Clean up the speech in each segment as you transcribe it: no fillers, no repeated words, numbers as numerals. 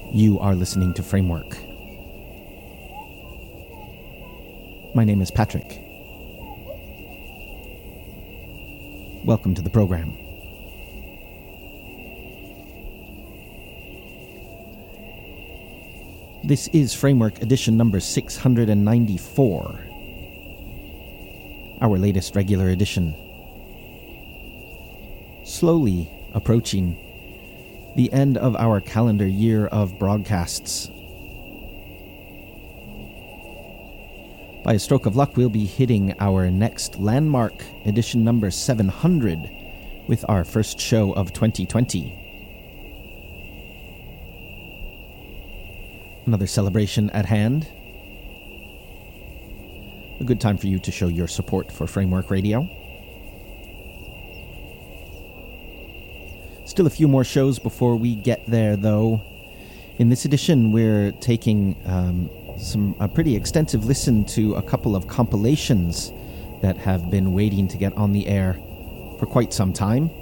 You are listening to Framework. My name is Patrick. Welcome to the program. This is Framework edition number 694, our latest regular edition. Slowly approaching the end of our calendar year of broadcasts. By a stroke of luck, we'll be hitting our next landmark, edition number 700, with our first show of 2020. Another celebration at hand. A good time for you to show your support for Framework Radio. Still a few more shows before we get there, though. In this edition, we're taking a pretty extensive listen to a couple of compilations that have been waiting to get on the air for quite some time.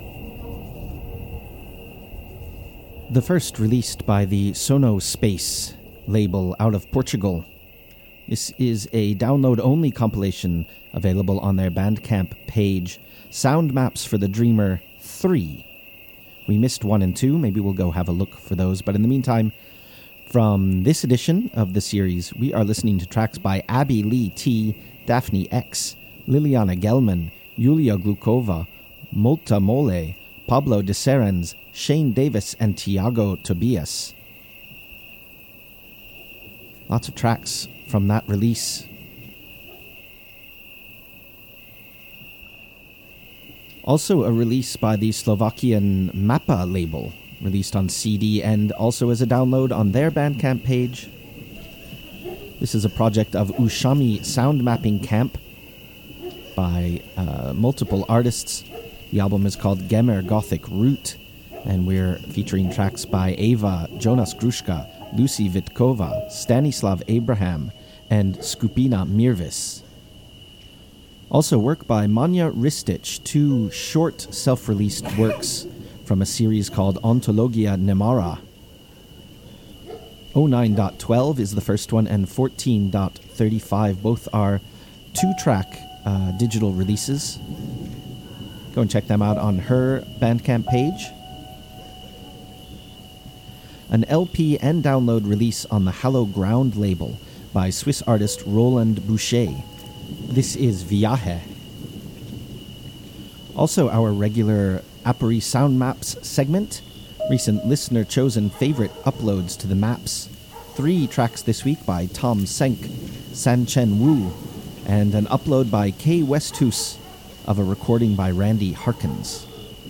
The first released by the Sono Space label out of Portugal. This is a download-only compilation available on their Bandcamp page, Sound Maps for the Dreamer 3. We missed 1 and 2, maybe we'll go have a look for those, but in the meantime, from this edition of the series, we are listening to tracks by Abby Lee T, Daphne X, Liliana Gelman, Yulia Glukova, Molta Mole, Pablo de Serens, Shane Davis, and Tiago Tobias. Lots of tracks from that release. Also a release by the Slovakian Mappa label, released on CD and also as a download on their Bandcamp page. This is a project of Ushami Sound Mapping Camp by multiple artists. The album is called Gemer Gothic Root, and we're featuring tracks by Ava, Jonas Gruszka, Lucy Vitkova, Stanislav Abraham, and Skupina Mirvis. Also work by Manja Ristic, 2 short self-released works from a series called Ontologia Nemara. 09.12 is the first one, and 14.35. Both are 2-track digital releases. Go and check them out on her Bandcamp page. An LP and download release on the Hallow Ground label by Swiss artist Roland Boucher. This is Viaje. Also our regular Apori Sound Maps segment, recent listener-chosen favorite uploads to the maps. 3 tracks this week by Tom Senk, San Chen Wu, and an upload by Kay Westhus of a recording by Randy Harkins.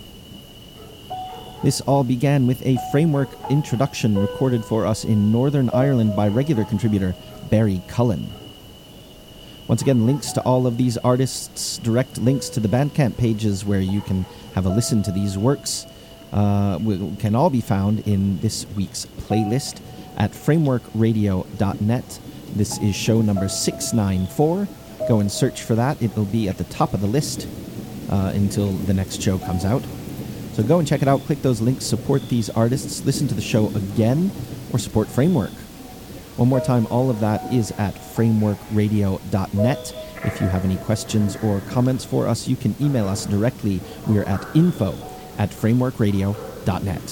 This all began with a framework introduction recorded for us in Northern Ireland by regular contributor Barry Cullen. Once again, links to all of these artists, direct links to the Bandcamp pages where you can have a listen to these works, can all be found in this week's playlist at frameworkradio.net. This is show number 694. Go and search for that. It will be at the top of the list until the next show comes out. So go and check it out, click those links, support these artists, listen to the show again, or support Framework. One more time, all of that is at frameworkradio.net. If you have any questions or comments for us, you can email us directly. We are at info@frameworkradio.net.